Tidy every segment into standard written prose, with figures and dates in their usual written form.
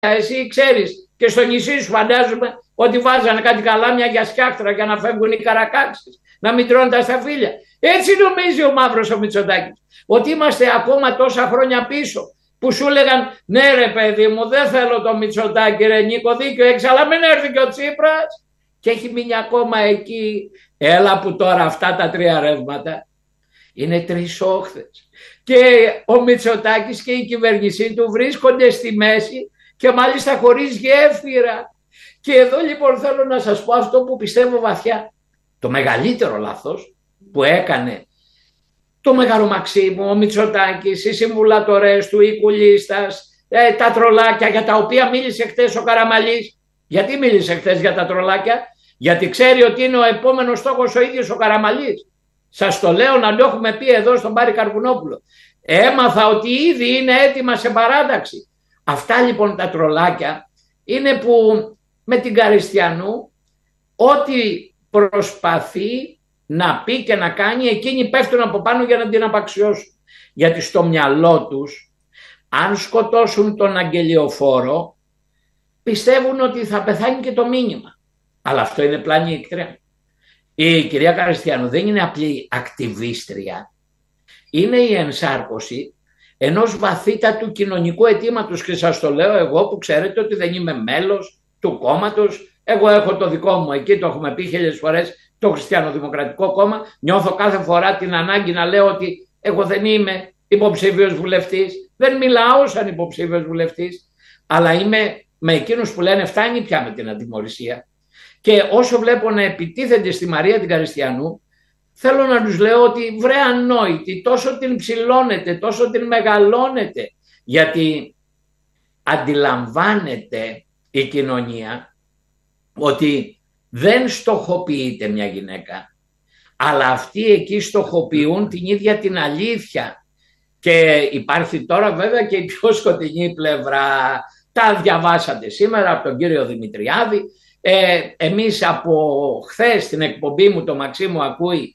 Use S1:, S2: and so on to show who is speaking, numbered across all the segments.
S1: εσύ ξέρεις και στο νησί σου φαντάζομαι ότι βάζανε κάτι καλάμια για σκιάχτρα για να φεύγουν οι καρακάξεις, να μην τρώνε τα σταφύλια. Έτσι νομίζει ο Μαύρος ο Μητσοτάκης, ότι είμαστε ακόμα τόσα χρόνια πίσω, που σου έλεγαν ναι ρε παιδί μου δεν θέλω το Μητσοτάκη ρε Νίκο, δίκιο έχεις, αλλά μην έρθει και ο Τσίπρας, και έχει μείνει ακόμα εκεί. Έλα που τώρα αυτά τα τρία ρεύματα είναι τρεις όχθες και ο Μητσοτάκης και η κυβέρνησή του βρίσκονται στη μέση και μάλιστα χωρίς γέφυρα. Και εδώ λοιπόν θέλω να σας πω αυτό που πιστεύω βαθιά. Το μεγαλύτερο λάθος που έκανε το Μεγαρομαξίμου, ο Μητσοτάκης, οι συμβουλατορές του, οι κουλίστας, τα τρολάκια για τα οποία μίλησε χτες ο Καραμαλής. Γιατί μίλησε χτες για τα τρολάκια? Γιατί ξέρει ότι είναι ο επόμενος στόχος ο ίδιος ο Καραμαλής. Σας το λέω να το έχουμε πει εδώ στον Πάρη Καρπουνόπουλο. Έμαθα ότι ήδη είναι έτοιμα σε παράταξη. Αυτά λοιπόν τα τρολάκια είναι που με την Καριστιανού ό,τι προσπαθεί να πει και να κάνει, εκείνοι πέφτουν από πάνω για να την απαξιώσουν. Γιατί στο μυαλό τους, αν σκοτώσουν τον αγγελιοφόρο, πιστεύουν ότι θα πεθάνει και το μήνυμα. Αλλά αυτό είναι πλάνη εκτρέμ. Η κυρία Καριστιανού δεν είναι απλή ακτιβίστρια. Είναι η ενσάρκωση ενός βαθύτατου κοινωνικού αιτήματος, και σας το λέω εγώ που ξέρετε ότι δεν είμαι μέλος του κόμματος. Εγώ έχω το δικό μου εκεί, το έχουμε πει χίλιες φορές, το Χριστιανοδημοκρατικό Κόμμα. Νιώθω κάθε φορά την ανάγκη να λέω ότι εγώ δεν είμαι υποψήφιος βουλευτής, δεν μιλάω σαν υποψήφιος βουλευτής, αλλά είμαι με εκείνους που λένε φτάνει πια με την ατιμωρησία. Και όσο βλέπω να επιτίθενται στη Μαρία την Καριστιανού, θέλω να τους λέω ότι βρε ανόητη, τόσο την ψηλώνετε, τόσο την μεγαλώνετε, γιατί αντιλαμβάνεται η κοινωνία ότι δεν στοχοποιείται μια γυναίκα, αλλά αυτοί εκεί στοχοποιούν την ίδια την αλήθεια. Και υπάρχει τώρα βέβαια και η πιο σκοτεινή πλευρά. Τα διαβάσατε σήμερα από τον κύριο Δημητριάδη. Εμείς από χθες την εκπομπή μου, το Μαξίμου ακούει,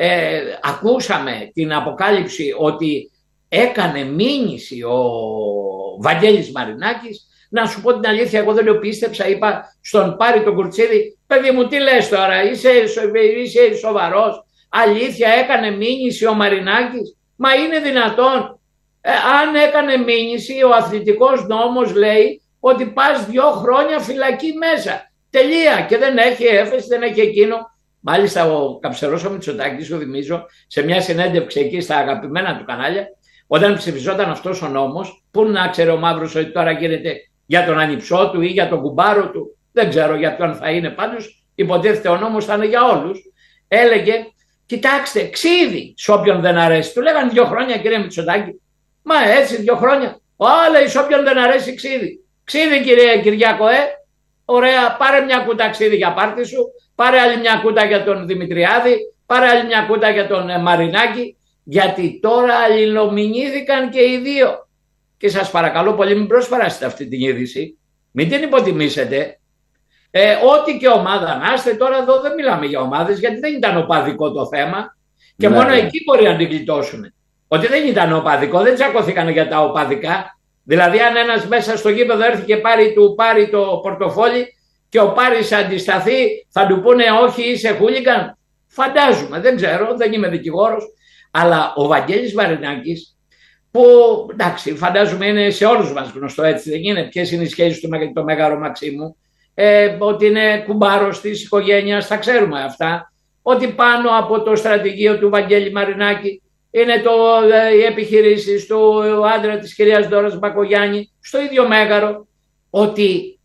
S1: ακούσαμε την αποκάλυψη ότι έκανε μήνυση ο Βαγγέλης Μαρινάκης. Να σου πω την αλήθεια, εγώ δεν το πίστεψα. Είπα στον Πάρη τον Κουρτσίδη, παιδί μου τι λες τώρα, είσαι σοβαρός? Αλήθεια έκανε μήνυση ο Μαρινάκης? Μα είναι δυνατόν? Αν έκανε μήνυση, ο αθλητικός νόμος λέει ότι πας 2 χρόνια φυλακή μέσα. Τελεία. Και δεν έχει έφεση, δεν έχει εκείνο. Μάλιστα ο Καψερός ο Μητσοτάκης, το θυμίζω, σε μια συνέντευξη εκεί στα αγαπημένα του κανάλια, όταν ψηφιζόταν αυτός ο νόμος, πού να ξέρει ο Μαύρος ότι τώρα γίνεται για τον ανιψό του ή για τον κουμπάρο του, δεν ξέρω για ποιον θα είναι, πάντως υποτίθεται ο νόμος θα είναι για όλους. Έλεγε, κοιτάξτε, ξύδι σε όποιον δεν αρέσει. Του λέγανε 2 χρόνια κύριε Μητσοτάκη. Μα έτσι 2 χρόνια. Λέει σε όποιον δεν αρέσει ξύδι. Ξύδι κύριε Κυριάκο, ωραία, πάρε μια κούτα ξύδι για πάρτι σου, πάρε άλλη μια κούτα για τον Δημητριάδη, πάρε άλλη μια κούτα για τον Μαρινάκη, γιατί τώρα αλληλομηνήθηκαν και οι δύο. Και σας παρακαλώ πολύ μην προσπεράσετε αυτή την είδηση, μην την υποτιμήσετε. Ό,τι και ομάδα να είστε, τώρα εδώ δεν μιλάμε για ομάδες, γιατί δεν ήταν οπαδικό το θέμα και μόνο εκεί μπορεί να την γλιτώσουν. Ότι δεν ήταν οπαδικό, δεν τσακωθήκαν για τα οπαδικά. Δηλαδή αν ένας μέσα στο γήπεδο έρθει και πάρει το πορτοφόλι και ο Πάρης αντισταθεί, θα του πούνε όχι είσαι χούλιγκαν? Φαντάζομαι, δεν ξέρω, δεν είμαι δικηγόρος. Αλλά ο Βαγγέλης Μαρινάκης, που εντάξει φαντάζομαι είναι σε όλους μας γνωστό, έτσι δεν είναι, ποιες είναι οι σχέσεις του με το Μέγαρο Μαξίμου, ότι είναι κουμπάρος της οικογένειας, τα ξέρουμε αυτά, ότι πάνω από το στρατηγείο του Βαγγέλη Μαρινάκη είναι οι επιχειρήσεις του άντρα της κυρίας Ντόρας Μπακογιάννη στο ίδιο Μέγαρο, ότι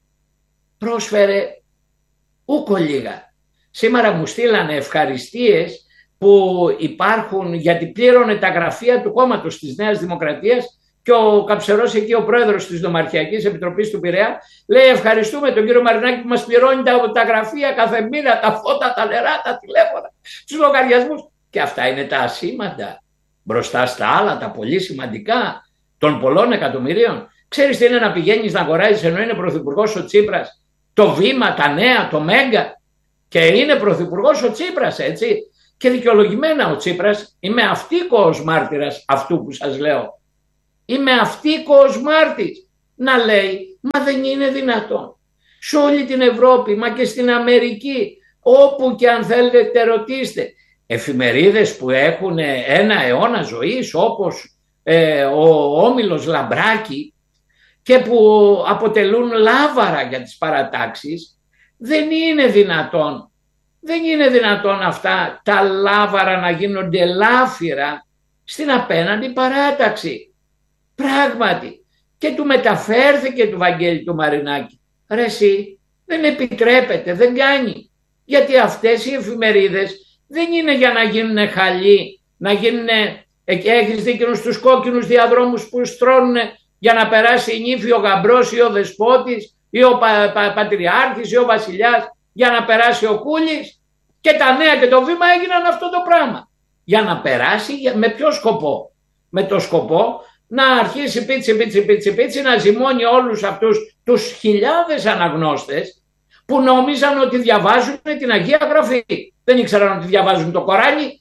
S1: πρόσφερε ούκο λίγα. Σήμερα μου στείλανε ευχαριστίες που υπάρχουν γιατί πλήρωνε τα γραφεία του κόμματος της Νέας Δημοκρατίας και ο Καψερός εκεί, ο πρόεδρος της Νομαρχιακής Επιτροπής του Πειραιά, λέει ευχαριστούμε τον κύριο Μαρινάκη που μας πληρώνει τα γραφεία κάθε μήνα, τα φώτα, τα νερά, τα τηλέφωνα, τους λογαριασμούς. Και αυτά είναι τα ασήμαντα μπροστά στα άλλα, τα πολύ σημαντικά των πολλών εκατομμυρίων. Ξέρεις τι είναι να πηγαίνεις να αγοράζεις ενώ είναι πρωθυπουργός ο Τσίπρας το Βήμα, τα Νέα, το Μέγκα, και είναι πρωθυπουργός ο Τσίπρας, έτσι. Και δικαιολογημένα ο Τσίπρας, είμαι αυτοίκοος μάρτυρας αυτού που σας λέω. Είμαι αυτοίκοος μάρτυρας. Να λέει Μα δεν είναι δυνατόν. Σε όλη την Ευρώπη, μα και στην Αμερική, όπου και αν θέλετε ρωτήστε, εφημερίδες που έχουν ένα αιώνα ζωής, όπως ο Όμιλος Λαμπράκη, και που αποτελούν λάβαρα για τις παρατάξεις, δεν είναι δυνατόν. Δεν είναι δυνατόν αυτά τα λάβαρα να γίνονται λάφυρα στην απέναντι παράταξη. Πράγματι. Και του μεταφέρθηκε του Βαγγέλη του Μαρινάκη. Ρε εσύ, δεν επιτρέπεται, δεν κάνει. Γιατί αυτές οι εφημερίδες δεν είναι για να γίνουν χαλί, να γίνουν, έχεις δίκιο στους κόκκινους διαδρόμους που στρώνουν για να περάσει η νύφη, ο γαμπρός ή ο δεσπότης ή ο πατριάρχης ή ο βασιλιάς, για να περάσει ο κούλης. Και τα νέα και το βήμα έγιναν αυτό το πράγμα. Για να περάσει, με ποιο σκοπό? Με το σκοπό να αρχίσει πίτσι να ζυμώνει όλους αυτούς τους χιλιάδες αναγνώστες που νόμιζαν ότι διαβάζουν την Αγία Γραφή. Δεν ήξεραν ότι διαβάζουν το Κοράνι.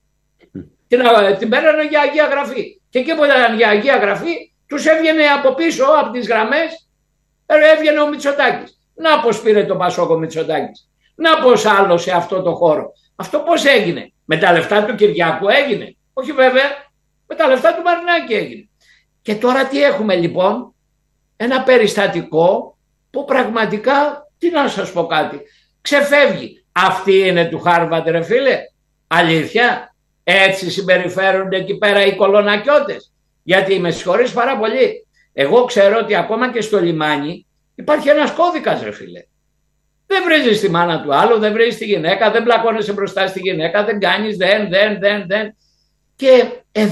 S1: Την πέρανε για Αγία Γραφή. Και εκεί που ήταν για Αγία Γραφή, τους έβγαινε από πίσω, από τις γραμμές, έβγαινε ο Μητσοτάκης. Να πως πήρε το Πασόκ ο Μητσοτάκης. Να πως άλλωσε αυτό το χώρο. Αυτό πώς έγινε? Με τα λεφτά του Κυριάκου έγινε? Όχι βέβαια, με τα λεφτά του Μαρινάκη έγινε. Και τώρα τι έχουμε λοιπόν? Ένα περιστατικό που πραγματικά, τι να σας πω κάτι, ξεφεύγει. Αυτή είναι του Χάρβαρντ ρε φίλε? Αλήθεια? Έτσι συμπεριφέρονται εκεί πέρα οι κολονακιώτες? Γιατί με συγχωρείς πάρα πολύ, εγώ ξέρω ότι ακόμα και στο λιμάνι υπάρχει ένας κώδικας ρε φίλε. Δεν βρίζεις τη μάνα του άλλου, δεν βρίζεις τη γυναίκα, δεν πλακώνεσαι μπροστά στη γυναίκα, δεν κάνεις, δεν. Και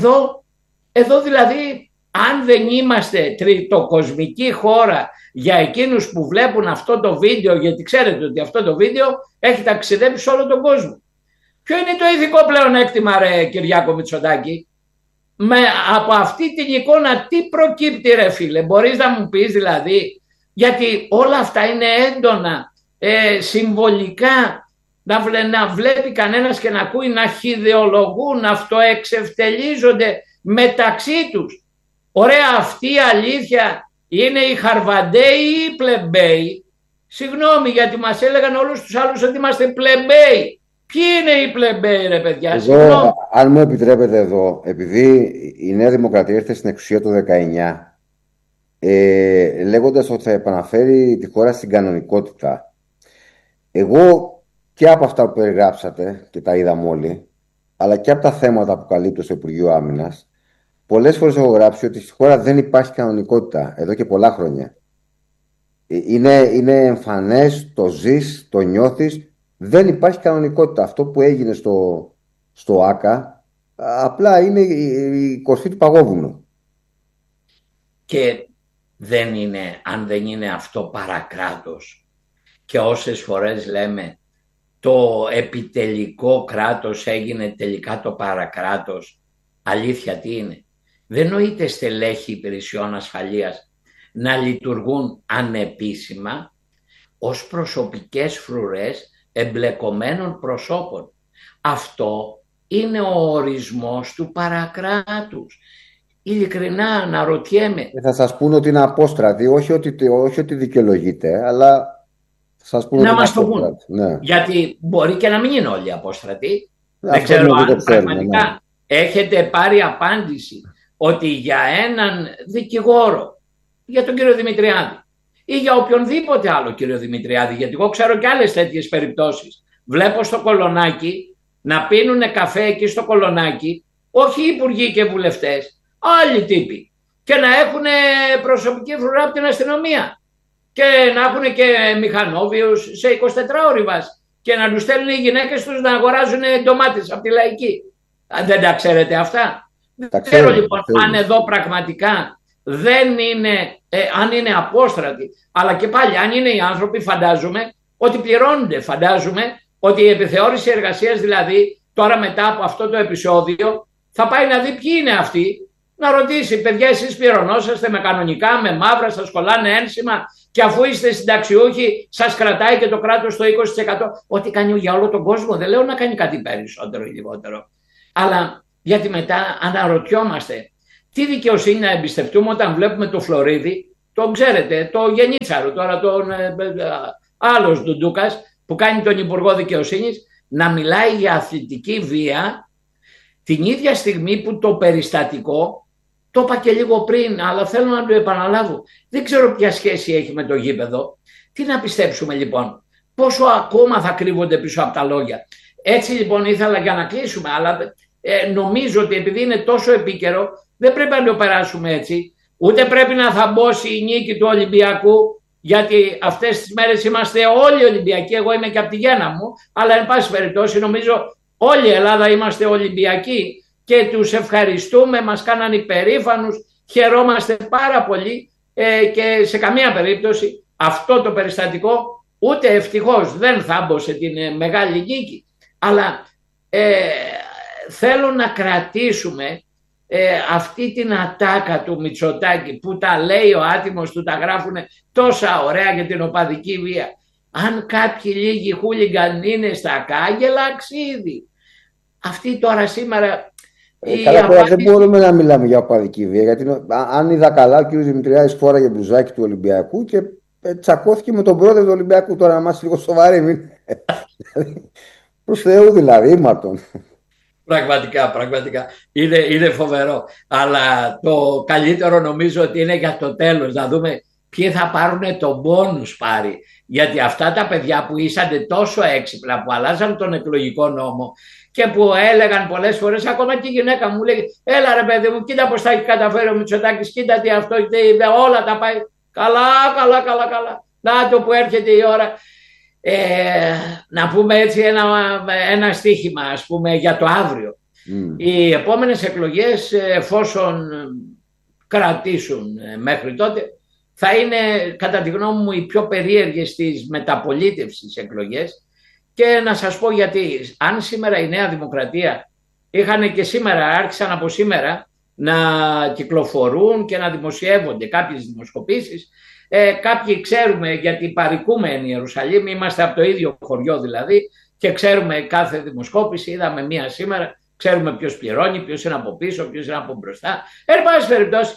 S1: εδώ δηλαδή, αν δεν είμαστε τριτοκοσμική χώρα για εκείνους που βλέπουν αυτό το βίντεο, γιατί ξέρετε ότι αυτό το βίντεο έχει ταξιδέψει σε όλο τον κόσμο. Ποιο είναι το ηθικό πλεονέκτημα ρε Κυριάκο Μητσοτάκη? Από αυτή την εικόνα τι προκύπτει ρε φίλε? Μπορείς να μου πεις δηλαδή? Γιατί όλα αυτά είναι έντονα, συμβολικά, να βλέπει κανένας και να ακούει να χιδεολογούν, να αυτοεξευτελίζονται μεταξύ τους. Ωραία, αυτή η αλήθεια είναι οι Χαρβαντέοι ή οι πλεμπέοι? Συγγνώμη, γιατί μας έλεγαν όλους τους άλλους ότι είμαστε πλεμπέοι. Ποιοι είναι οι πλεμπέοι ρε παιδιά?
S2: Εδώ, αν μου επιτρέπετε εδώ, επειδή η Νέα Δημοκρατία ήρθε στην εξουσία το 19, λέγοντας ότι θα επαναφέρει τη χώρα στην κανονικότητα, εγώ και από αυτά που περιγράψατε και τα είδαμε όλοι, αλλά και από τα θέματα που καλύπτω στο Υπουργείο Άμυνας, πολλές φορές έχω γράψει ότι στη χώρα δεν υπάρχει κανονικότητα εδώ και πολλά χρόνια. Είναι εμφανές, το ζεις, το νιώθεις. Δεν υπάρχει κανονικότητα. Αυτό που έγινε στο ΆΚΑ απλά είναι η κορφή του παγόβουνου.
S1: Και δεν είναι, αν δεν είναι αυτό παρακράτος, και όσες φορές λέμε το επιτελικό κράτος έγινε τελικά το παρακράτος, αλήθεια τι είναι? Δεν νοείται στελέχη υπηρεσιών ασφαλείας να λειτουργούν ανεπίσημα ως προσωπικές φρουρές εμπλεκομένων προσώπων. Αυτό είναι ο ορισμός του παρακράτους. Ειλικρινά αναρωτιέμαι.
S2: Θα σας πούνε ότι είναι απόστρατη, όχι ότι δικαιολογείται, αλλά θα σας πούνε
S1: να
S2: ότι
S1: μας
S2: είναι
S1: το πούν.
S2: Ναι.
S1: Γιατί μπορεί και να μην είναι όλοι απόστρατοι. Δεν ξέρω αν πραγματικά έχετε πάρει απάντηση ότι για έναν δικηγόρο, για τον κύριο Δημητριάδη ή για οποιονδήποτε άλλο κύριο Δημητριάδη, γιατί εγώ ξέρω και άλλες τέτοιες περιπτώσεις. Βλέπω στο Κολονάκι να πίνουνε καφέ εκεί στο Κολονάκι, όχι υπουργοί και βουλευτές, άλλοι τύποι, και να έχουν προσωπική φρουρά από την αστυνομία και να έχουν και μηχανόβιους σε 24 ώρες και να τους στέλνουν οι γυναίκες τους να αγοράζουν ντομάτες από τη Λαϊκή. Δεν τα ξέρετε αυτά? Δεν ξέρω λοιπόν αν εδώ πραγματικά δεν είναι, αν είναι απόστρατοι, αλλά και πάλι αν είναι οι άνθρωποι, φαντάζομαι ότι πληρώνονται, φαντάζομαι ότι η επιθεώρηση εργασίας δηλαδή τώρα μετά από αυτό το επεισόδιο θα πάει να δει ποιοι είναι αυτοί, να ρωτήσει παιδιά εσείς πληρωνόσαστε με κανονικά, με μαύρα, σας κολλάνε ένσημα και αφού είστε συνταξιούχοι σας κρατάει και το κράτος το 20%. Ό,τι κάνει για όλο τον κόσμο, δεν λέω να κάνει κάτι περισσότερο ή λιγότερο. Αλλά γιατί μετά αναρωτιόμαστε τι δικαιοσύνη να εμπιστευτούμε όταν βλέπουμε το Φλωρίδι, τον ξέρετε, το Γενίτσαρο, τώρα τον άλλος Ντουντούκας που κάνει τον Υπουργό Δικαιοσύνης, να μιλάει για αθλητική βία την ίδια στιγμή που το περιστατικό, το είπα και λίγο πριν, αλλά θέλω να το επαναλάβω, δεν ξέρω ποια σχέση έχει με το γήπεδο. Τι να πιστέψουμε λοιπόν, πόσο ακόμα θα κρύβονται πίσω από τα λόγια. Έτσι λοιπόν ήθελα για να κλείσουμε, αλλά νομίζω ότι επειδή είναι τόσο επίκαιρο, δεν πρέπει να το περάσουμε έτσι. Ούτε πρέπει να θαμπώσει η νίκη του Ολυμπιακού, γιατί αυτές τις μέρες είμαστε όλοι Ολυμπιακοί. Εγώ είμαι και από τη γέννα μου, αλλά εν πάση περιπτώσει νομίζω όλη η Ελλάδα είμαστε Ολυμπιακοί και τους ευχαριστούμε, μας κάναν υπερήφανους, χαιρόμαστε πάρα πολύ και σε καμία περίπτωση αυτό το περιστατικό ούτε ευτυχώς δεν θάμπωσε την μεγάλη νίκη, αλλά θέλω να κρατήσουμε αυτή την ατάκα του Μητσοτάκη που τα λέει ο άτιμος του, τα γράφουν τόσα ωραία για την οπαδική βία. Αν κάποιοι λίγοι χούλιγκαν είναι στα κάγκελα, αξίδι. Αυτή τώρα σήμερα...
S2: Καλά, τώρα δεν μπορούμε να μιλάμε για οπαδική βία, γιατί αν είδα καλά ο κ. Δημητριάδης φόραγε μπλουζάκι του Ολυμπιακού και τσακώθηκε με τον πρόεδρο του Ολυμπιακού. Τώρα να είμαστε λίγο σοβαροί. Προς Θεού δηλαδή, Μάρτον.
S1: Πραγματικά. Είναι φοβερό. Αλλά το καλύτερο νομίζω ότι είναι για το τέλος. Να δούμε ποιοι θα πάρουν τον πόνους πάρει. Γιατί αυτά τα παιδιά που ήσαν τόσο έξυπνα, που αλλάζαν τον εκλογικό νόμο και που έλεγαν πολλές φορές, ακόμα και η γυναίκα μου λέει, έλα ρε παιδί μου, κοίτα πως τα έχει καταφέρει ο Μητσοτάκης, κοίτα τι αυτό, όλα τα πάει καλά. Να το που έρχεται η ώρα. Να πούμε έτσι ένα στοίχημα, ας πούμε, για το αύριο. Οι επόμενες εκλογές, εφόσον κρατήσουν μέχρι τότε, θα είναι κατά τη γνώμη μου οι πιο περίεργες της μεταπολίτευσης εκλογές. Και να σας πω γιατί. Αν σήμερα η Νέα Δημοκρατία είχαν και σήμερα, άρχισαν από σήμερα να κυκλοφορούν και να δημοσιεύονται κάποιες δημοσκοπήσεις. Κάποιοι ξέρουμε, γιατί παρικούμε εν Ιερουσαλήμ, είμαστε από το ίδιο χωριό δηλαδή και ξέρουμε κάθε δημοσκόπηση. Είδαμε μία σήμερα, ξέρουμε ποιος πληρώνει, ποιος είναι από πίσω, ποιος είναι από μπροστά. Εν πάση περιπτώσει,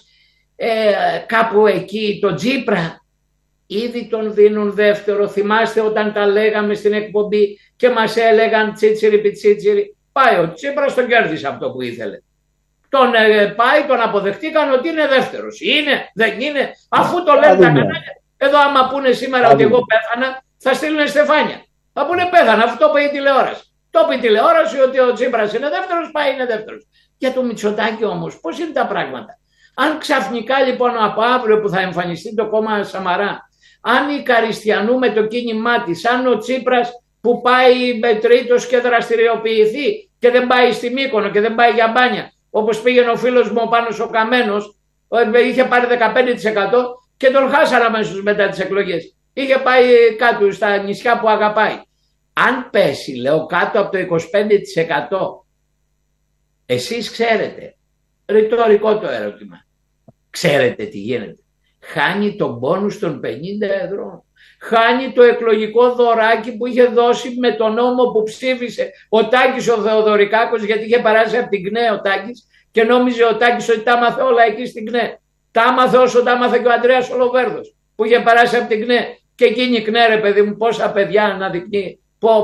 S1: κάπου εκεί το Τσίπρα ήδη τον δίνουν δεύτερο. Θυμάστε όταν τα λέγαμε στην εκπομπή και μας έλεγαν τσίτσιρι πιτσίτσιρι. Πάει ο Τσίπρας, τον κέρδισε αυτό που ήθελε. Τον πάει, τον αποδεχτήκαν ότι είναι δεύτερος. Είναι, δεν είναι, αφού το λένε τα κανάλια. Εδώ άμα πούνε σήμερα ότι εγώ πέθανα, θα στείλουν στεφάνια. Θα πούνε πέθανα, αυτό είπε η τηλεόραση. Το είπε η τηλεόραση ότι ο Τσίπρας είναι δεύτερος, πάει είναι δεύτερος. Για το Μητσοτάκη όμως, πώς είναι τα πράγματα. Αν ξαφνικά λοιπόν από αύριο που θα εμφανιστεί το κόμμα Σαμαρά, αν η Καριστιανού με το κίνημά της, αν ο Τσίπρας που πάει με τρίτος και δραστηριοποιηθεί και δεν πάει στη Μύκονο και δεν πάει για μπάνια, όπως πήγαινε ο φίλος μου ο Πάνος ο Καμένος, είχε πάρει 15% και τον χάσανε αμέσως μετά τις εκλογές. Είχε πάει κάτω στα νησιά που αγαπάει. Αν πέσει, λέω, κάτω από το 25%, εσείς ξέρετε, ρητορικό το ερώτημα, ξέρετε τι γίνεται. Χάνει τον πόνους των 50 ευρώ. Χάνει το εκλογικό δωράκι που είχε δώσει με τον νόμο που ψήφισε ο Τάκης ο Θεοδωρικάκος, γιατί είχε περάσει από την ΚΝΕ ο Τάκης και νόμιζε ο Τάκης ότι τα άμαθε όλα εκεί στην ΚΝΕ. Τα άμαθε όσο τα άμαθε και ο Ανδρέας ο Λοβέρδος που είχε περάσει από την ΚΝΕ. Και εκείνη η ΚΝΕ, ρε παιδί μου, πόσα παιδιά αναδεικνύει.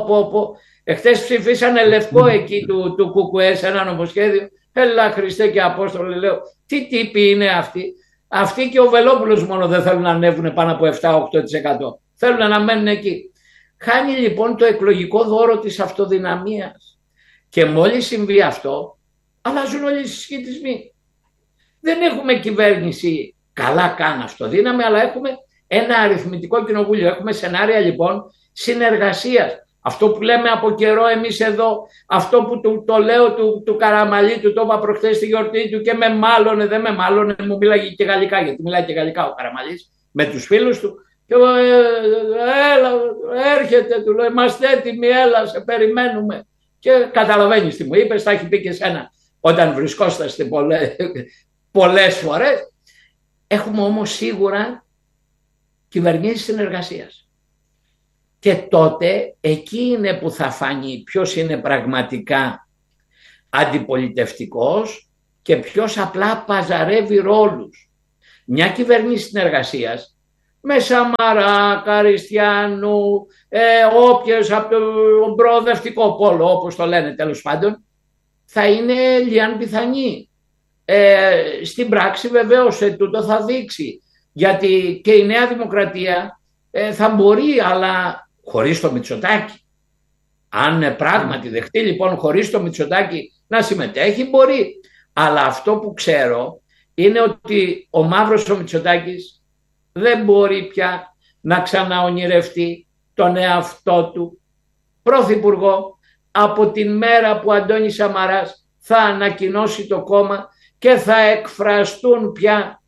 S1: Εχθές ψηφίσανε λευκό εκεί του ΚΚΕ σε ένα νομοσχέδιο. Έλα Χριστέ και Απόστολε, λέω, τι τύποι είναι αυτοί. Αυτοί και ο Βελόπουλος μόνο δεν θέλουν να ανέβουν πάνω από 7-8%. Θέλουν να μένουν εκεί. Χάνει λοιπόν το εκλογικό δώρο της αυτοδυναμίας. Και μόλις συμβεί αυτό, αλλάζουν όλοι οι συσχετισμοί. Δεν έχουμε κυβέρνηση καλά καν αυτοδύναμη, αλλά έχουμε ένα αριθμητικό κοινοβούλιο. Έχουμε σενάρια λοιπόν συνεργασίας. Αυτό που λέμε από καιρό εμείς εδώ, αυτό που το λέω του Καραμαλή, του το είπα προχθές στη γιορτή του και με μάλωνε, δεν με μάλωνε, μου μίλαγε και γαλλικά, γιατί μιλάει και γαλλικά ο Καραμαλής με τους φίλους του. Και εγώ, έλα, έρχεται, του λέω, είμαστε έτοιμοι, έλα, σε περιμένουμε. Και καταλαβαίνεις τι μου είπες, τα έχει πει και σένα όταν βρισκόσαστε πολλές φορές. Έχουμε όμως σίγουρα κυβερνήσεις συνεργασίας. Και τότε εκεί είναι που θα φανεί ποιος είναι πραγματικά αντιπολιτευτικός και ποιος απλά παζαρεύει ρόλους. μια κυβέρνηση συνεργασίας με Σαμαρά, Καριστιανού, όποιες από τον προοδευτικό πόλο, όπως το λένε τέλος πάντων, θα είναι λιάν πιθανή. Στην πράξη βεβαίως τούτο θα δείξει, γιατί και η Νέα Δημοκρατία θα μπορεί, αλλά χωρίς το Μητσοτάκη. Αν πράγματι δεχτεί λοιπόν χωρίς το Μητσοτάκη να συμμετέχει, μπορεί. Αλλά αυτό που ξέρω είναι ότι ο Μαύρος ο Μητσοτάκης δεν μπορεί πια να ξαναονειρευτεί τον εαυτό του πρωθυπουργό από την μέρα που ο Αντώνης Σαμαράς θα ανακοινώσει το κόμμα και θα εκφραστούν πια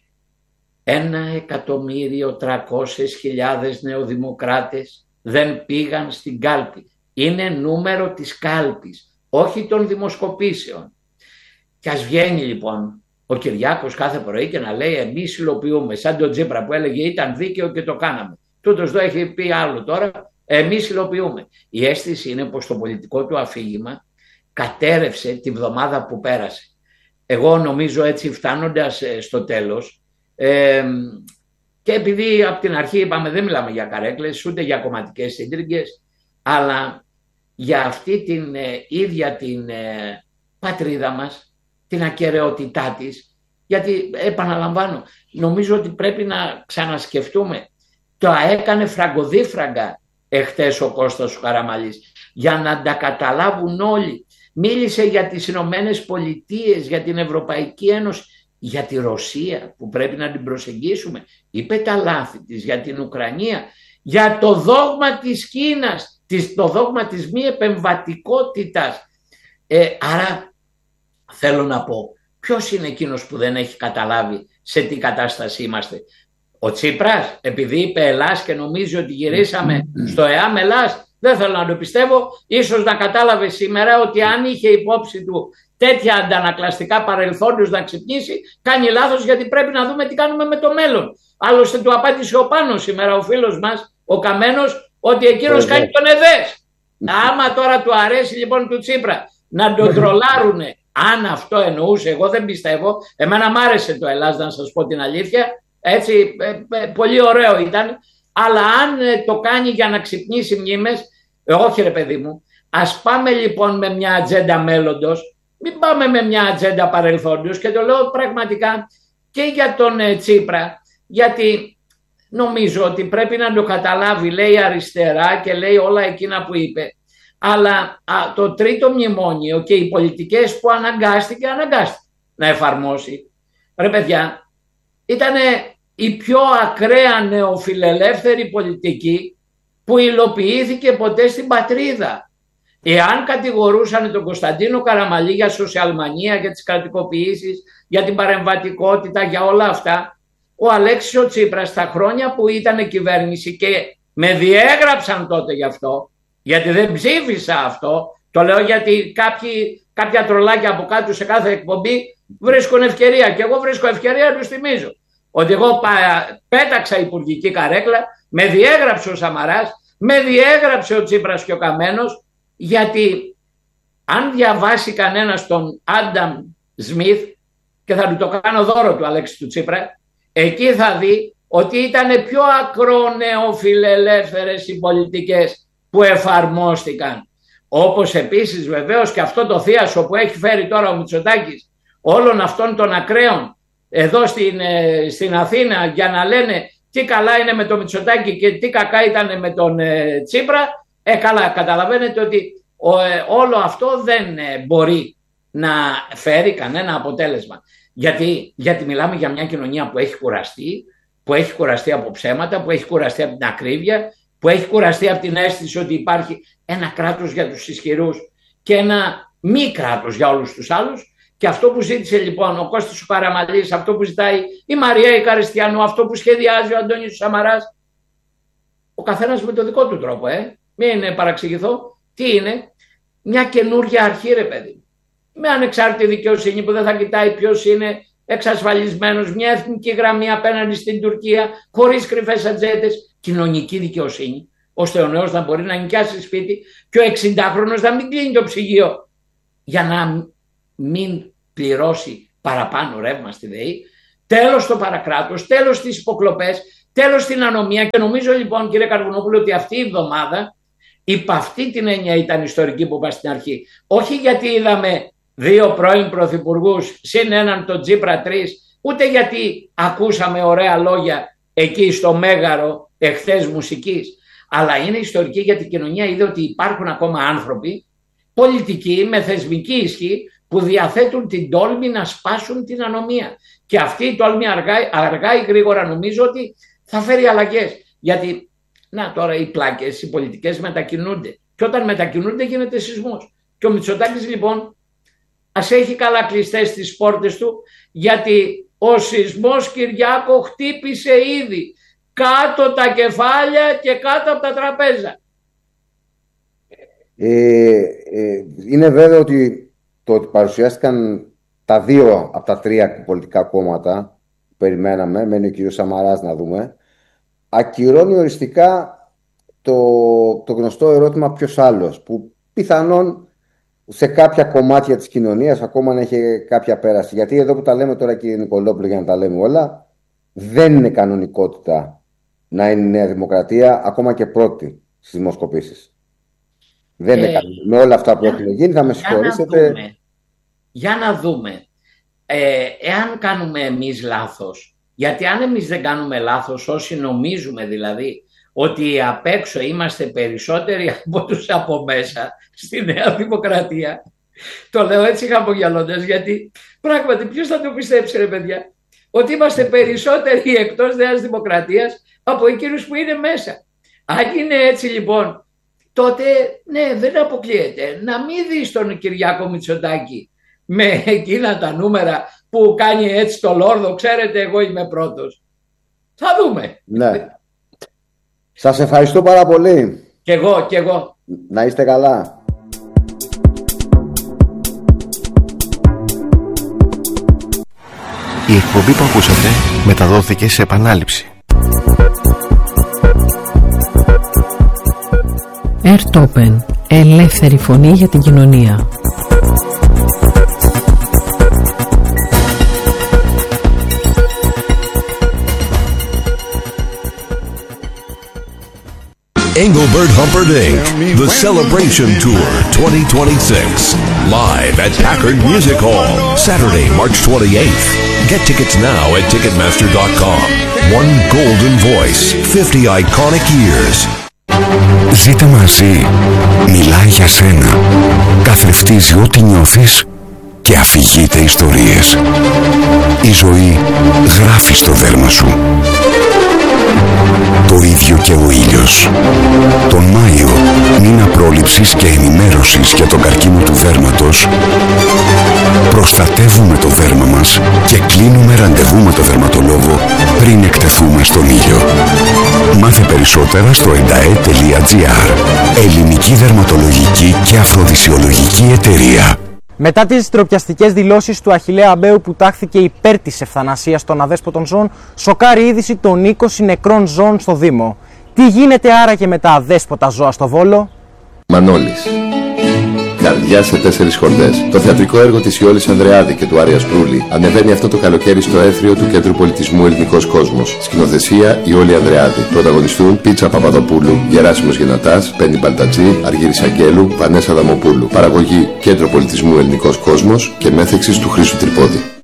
S1: 1.300.000 νεοδημοκράτες δεν πήγαν στην κάλπη. Είναι νούμερο της κάλπης, όχι των δημοσκοπήσεων. Και ας βγαίνει λοιπόν ο Κυριάκος κάθε πρωί και να λέει εμείς υλοποιούμε, σαν τον Τσίπρα που έλεγε ήταν δίκαιο και το κάναμε. Τούτος εδώ έχει πει άλλο τώρα, εμείς υλοποιούμε. Η αίσθηση είναι πως το πολιτικό του αφήγημα κατέρευσε τη βδομάδα που πέρασε. Εγώ νομίζω έτσι φτάνοντας στο τέλος, και επειδή από την αρχή είπαμε δεν μιλάμε για καρέκλες ούτε για κομματικές σύντριγγες, αλλά για αυτή την ίδια την πατρίδα μας, την ακεραιότητά της, γιατί επαναλαμβάνω, νομίζω ότι πρέπει να ξανασκεφτούμε. Το έκανε φραγκοδίφραγκα εχθές ο Κώστας ο Καραμανλής για να τα καταλάβουν όλοι. Μίλησε για τις Ηνωμένες Πολιτείες, για την Ευρωπαϊκή Ένωση, για τη Ρωσία που πρέπει να την προσεγγίσουμε. Είπε τα λάθη της για την Ουκρανία, για το δόγμα της Κίνας, το δόγμα της μη επεμβατικότητας. Άρα θέλω να πω, ποιος είναι εκείνος που δεν έχει καταλάβει σε τι κατάσταση είμαστε? Ο Τσίπρας, επειδή είπε Ελλάς και νομίζει ότι γυρίσαμε στο ΕΑΜ Ελλάς, δεν θέλω να το πιστεύω. Ίσως να κατάλαβε σήμερα ότι αν είχε υπόψη του τέτοια αντανακλαστικά παρελθόντος να ξυπνήσει, κάνει λάθος, γιατί πρέπει να δούμε τι κάνουμε με το μέλλον. Άλλωστε του απάντησε ο Πάνος σήμερα, ο φίλος μας, ο Καμένος, ότι εκείνος κάνει τον ΕΔΕΣ. Άμα τώρα του αρέσει λοιπόν του Τσίπρα να τον τρολάρουνε, αν αυτό εννοούσε, εγώ δεν πιστεύω. Εμένα μ' άρεσε το Ελλάς, να σας πω την αλήθεια. Έτσι, πολύ ωραίο ήταν. Αλλά αν το κάνει για να ξυπνήσει μνήμες, όχι ρε παιδί μου, ας πάμε λοιπόν με μια ατζέντα μέλλοντος, μην πάμε με μια ατζέντα παρελθόντος. Και το λέω πραγματικά και για τον Τσίπρα, γιατί νομίζω ότι πρέπει να το καταλάβει, λέει αριστερά και λέει όλα εκείνα που είπε. Αλλά το τρίτο μνημόνιο και οι πολιτικές που αναγκάστηκε να εφαρμόσει, ρε παιδιά, ήτανε η πιο ακραία νεοφιλελεύθερη πολιτική που υλοποιήθηκε ποτέ στην πατρίδα. Εάν κατηγορούσαν τον Κωνσταντίνο Καραμανλή για σοσιαλμανία, για τις κρατικοποιήσεις, για την παρεμβατικότητα, για όλα αυτά, ο Αλέξης ο Τσίπρας στα χρόνια που ήταν κυβέρνηση, και με διέγραψαν τότε γι' αυτό, γιατί δεν ψήφισα αυτό, το λέω γιατί κάποια τρολάκια από κάτω σε κάθε εκπομπή βρίσκουν ευκαιρία, και εγώ βρίσκω ευκαιρία να τους θυμίζω ότι εγώ πέταξα υπουργική καρέκλα, με διέγραψε ο Σαμαράς, με διέγραψε ο Τσίπρας και ο Καμένος, γιατί αν διαβάσει κανένας τον Άνταμ Σμιθ, και θα του το κάνω δώρο του Αλέξη του Τσίπρα, εκεί θα δει ότι ήταν πιο ακρονεοφιλελεύθερες οι πολιτικές που εφαρμόστηκαν. Όπως επίσης βεβαίως και αυτό το θίασο που έχει φέρει τώρα ο Μητσοτάκης όλων αυτών των ακραίων εδώ στην Αθήνα, για να λένε τι καλά είναι με τον Μητσοτάκη και τι κακά ήταν με τον Τσίπρα. Καλά, καταλαβαίνετε ότι όλο αυτό δεν μπορεί να φέρει κανένα αποτέλεσμα. Γιατί μιλάμε για μια κοινωνία που έχει κουραστεί από ψέματα, που έχει κουραστεί από την ακρίβεια, που έχει κουραστεί από την αίσθηση ότι υπάρχει ένα κράτος για τους ισχυρούς και ένα μη κράτος για όλους τους άλλους. Και αυτό που ζήτησε λοιπόν ο Κώστας ο Καραμανλής, αυτό που ζητάει η Μαρία η Καριστιανού, αυτό που σχεδιάζει ο Αντώνης Σαμαράς, ο καθένας με το δικό του τρόπο, μην παραξηγηθώ, τι είναι? Μια καινούργια αρχή, ρε παιδί, με ανεξάρτητη δικαιοσύνη που δεν θα κοιτάει ποιος είναι εξασφαλισμένος, μια εθνική γραμμή απέναντι στην Τουρκία, χωρίς κρυφές ατζέντες, κοινωνική δικαιοσύνη, ώστε ο νέος να μπορεί να νοικιάσει σπίτι και ο 60χρονος να μην κλείνει το ψυγείο για να μην πληρώσει παραπάνω ρεύμα στη ΔΕΗ, τέλος στο παρακράτος, τέλος στις υποκλοπές, τέλος στην ανομία. Και νομίζω λοιπόν, κύριε Καρβουνόπουλο, ότι αυτή η εβδομάδα υπ' αυτή την έννοια ήταν ιστορική που είπα στην αρχή. Όχι γιατί είδαμε 2 πρώην πρωθυπουργούς συν έναν τον Τσίπρα 3, ούτε γιατί ακούσαμε ωραία λόγια εκεί στο Μέγαρο εχθές μουσικής, αλλά είναι ιστορική γιατί η κοινωνία είδε ότι υπάρχουν ακόμα άνθρωποι πολιτικοί με θεσμική ισχύ που διαθέτουν την τόλμη να σπάσουν την ανομία. Και αυτή η τόλμη αργά ή γρήγορα νομίζω ότι θα φέρει αλλαγές. Γιατί να τώρα οι πλάκες, οι πολιτικές μετακινούνται. Και όταν μετακινούνται γίνεται σεισμός. Και ο Μητσοτάκης λοιπόν ας έχει καλά κλειστές τις πόρτες του, γιατί ο σεισμός, Κυριάκο, χτύπησε ήδη κάτω τα κεφάλια και κάτω από τα τραπέζα.
S2: Είναι βέβαιο ότι το ότι παρουσιάστηκαν τα 2 από τα 3 πολιτικά κόμματα που περιμέναμε, μένει ο κ. Σαμαράς να δούμε, ακυρώνει οριστικά το γνωστό ερώτημα ποιος άλλος, που πιθανόν σε κάποια κομμάτια της κοινωνίας ακόμα να έχει κάποια πέραση. Γιατί εδώ που τα λέμε τώρα, κύριε Νικολόπουλο, για να τα λέμε όλα, δεν είναι κανονικότητα να είναι η Νέα Δημοκρατία ακόμα και πρώτη στις δημοσκοπήσεις. Δεν είναι με όλα αυτά που έχουν γίνει, θα με συγχωρήσετε.
S1: Για να δούμε. Εάν κάνουμε εμείς λάθος, γιατί αν εμείς δεν κάνουμε λάθος, όσοι νομίζουμε δηλαδή ότι απ' έξω είμαστε περισσότεροι από τους από μέσα στη Νέα Δημοκρατία, το λέω έτσι χαμογελώντας, γιατί πράγματι ποιος θα το πιστέψει, ρε παιδιά, ότι είμαστε περισσότεροι εκτός Νέας Δημοκρατίας από εκείνους που είναι μέσα. Αν είναι έτσι λοιπόν, τότε ναι, δεν αποκλείεται να μην δεις τον Κυριάκο Μητσοτάκη με εκείνα τα νούμερα που κάνει έτσι το Λόρδο, ξέρετε εγώ είμαι πρώτος. Θα δούμε.
S2: Ναι. Σας ευχαριστώ πάρα πολύ.
S1: Κι εγώ.
S2: Να είστε καλά.
S3: Η εκπομπή που ακούσατε μεταδόθηκε σε επανάληψη.
S4: Airtopen. Ελεύθερη φωνή για την κοινωνία.
S5: Engelbert Humperdinck, The Celebration Tour 2026. Live at Packard Music Hall, Saturday, March 28th. Get tickets now at Ticketmaster.com. One golden voice, 50 iconic years.
S6: Ζήτα μαζί. Μιλάει για σένα. Καθρεφτίζει ό,τι νιώθεις και αφηγείται ιστορίες. Η ζωή γράφει στο δέρμα σου. Το ίδιο και ο ήλιος. Τον Μάιο, μήνα πρόληψης και ενημέρωσης για τον καρκίνο του δέρματος, προστατεύουμε το δέρμα μας και κλείνουμε ραντεβού με το δερματολόγο πριν εκτεθούμε στον ήλιο. Μάθε περισσότερα στο endae.gr. Ελληνική δερματολογική και αφροδισιολογική εταιρεία.
S7: Μετά τις ντροπιαστικές δηλώσεις του Αχιλλέα Αμπέου που τάχθηκε υπέρ της ευθανασίας των αδέσποτων ζώων, σοκάρει είδηση των 20 νεκρών ζώων στο Δήμο. Τι γίνεται άραγε με τα αδέσποτα ζώα στο Βόλο?
S8: Μανώλης. Καρδιά σε 4 χορδές. Το θεατρικό έργο της Ιόλης Ανδρεάδη και του Άρια Σπρούλη ανεβαίνει αυτό το καλοκαίρι στο Έθριο του Κέντρου Πολιτισμού Ελληνικός Κόσμος. Σκηνοθεσία Ιόλη Ανδρεάδη. Πρωταγωνιστούν Πίτσα Παπαδοπούλου, Γεράσιμος Γενατάς, Πέννη Μπαλτατζή, Αργύρης Αγγέλου, Βανέσα Δαμοπούλου. Παραγωγή Κέντρο Πολιτισμού Ελληνικός Κόσμος και μέθεξης του Χρήστου Τρυπόδη.